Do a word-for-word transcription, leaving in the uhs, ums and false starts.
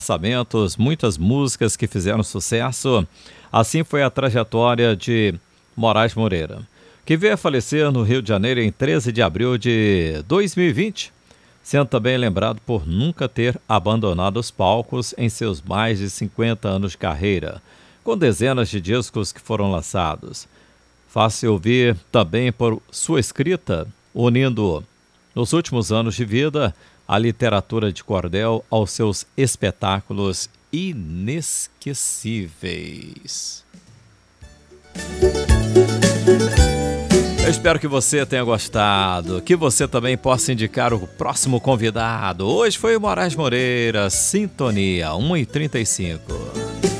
Lançamentos, muitas músicas que fizeram sucesso. Assim foi a trajetória de Moraes Moreira, que veio a falecer no Rio de Janeiro em treze de abril de dois mil e vinte, sendo também lembrado por nunca ter abandonado os palcos em seus mais de cinquenta anos de carreira, com dezenas de discos que foram lançados. Fácil ouvir também por sua escrita, unindo, nos últimos anos de vida, a literatura de cordel aos seus espetáculos inesquecíveis. Eu espero que você tenha gostado, que você também possa indicar o próximo convidado. Hoje foi o Moraes Moreira, Sintonia, uma e trinta e cinco.